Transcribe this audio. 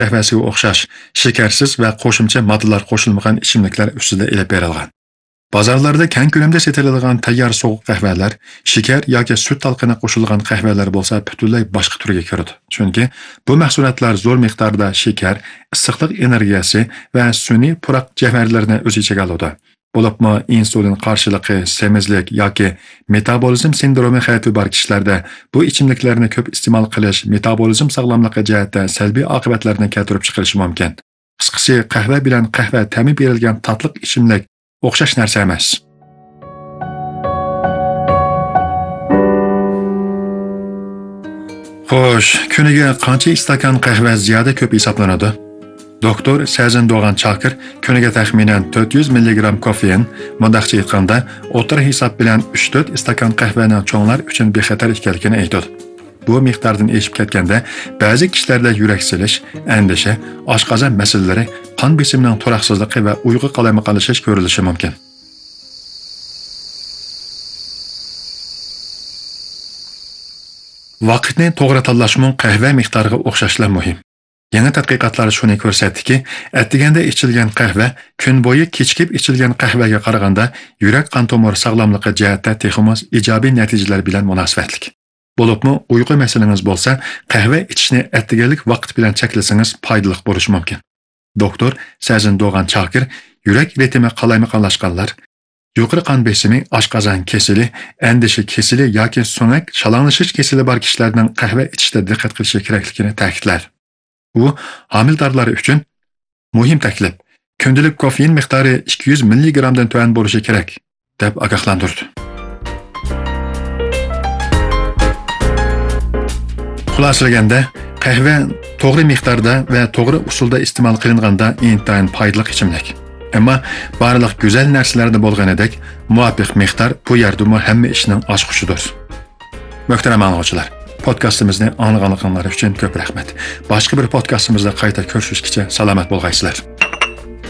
qahvasiga o'xshash shakarsiz va qo'shimcha moddalar qo'shilmagan ichimliklar ustida ilib berilgan. Bozorlarda keng ko'lamda sotiladigan tayyor sovuq qahvalar, shakar yoki sut talqini qo'shilgan qahvalar bo'lsa butunlay boshqa turga kiradi. Chunki bu mahsulotlar zo'r miqdorda shakar, issiqlik energiyasi va sun'iy puraq javharlarni o'z ichiga oladi. Bo'libmi insulin qarshiligi, semizlik yoki metabolizm sindromi xavfi bor kishilarda bu ichimliklarni ko'p iste'mol qilish metabolizm sog'lomligi jihatdan salbiy oqibatlarni keltirib chiqarishi mumkin. Qisqasi, qahva bilan qahva ta'min berilgan tatliq ichimlik o'xshash narsa emas. Xo'sh, kuniga qancha istakan qahva ziyoda ko'p hisoblanadi? Doktor Sazin Doğan Çakır kuniga taxminan 400 mg kofein, mundaqcha aytganda, o'rta hisob bilan 3-4 istakan qahvaning cho'nglar uchun bexatar ekanligini aytadi. Bu miqdordan eshib ketganda, ba'zi kishilarda yurak silish, andisha, oshqozon masalalari, qon besimining to'raqsizligi va uyqu qalaymiqalishish ko'rilishi mumkin. Vaqtni to'g'ri tanlashning qahva miqdoriga o'xshashlar muhim. Yangi tadqiqotlar shuni ko'rsatdiki, atdiganda ichilgan qahva kun bo'yi kechikib ichilgan qahvaga qaraganda yurak qon tomir sog'lomligi jihatda texnik ijobiy natijalar bilan munosabatlik. Bo'libmi, uyqu masalangiz bo'lsa, qahva ichishni atdiganlik vaqt bilan cheklasangiz foydali bo'lishi mumkin. Doktor Sazin Doğan Çakır yurak ritmi qalaymiqanlashganlar, yuqori qon besimi, oshqozon kasali, andisha kasali yoki so'nak shalanglashish kasali bor kishilarning qahva ichishda diqqat qilishi kerakligini ta'kidlar. U homildorlar uchun muhim taklif. Kundalik kofein miqdori 200 mg dan tuvan bo'lishi kerak, deb ogohlantirdi. Xulosalaganda, qahva to'g'ri miqdorda va to'g'ri usulda iste'mol qilinganda intayin foydali ichimlik. Ammo barliq go'zal narsalarda bo'lganidek, muvofiq miqdor bu yerda hamma ishning oshquchidir. Muhtaram anglovchilar, podkastimizni anglag'anliklaringiz uchun ko'p rahmat. Boshqa bir podkastimizda qayta ko'rishishgacha salomat bo'lgaysizlar.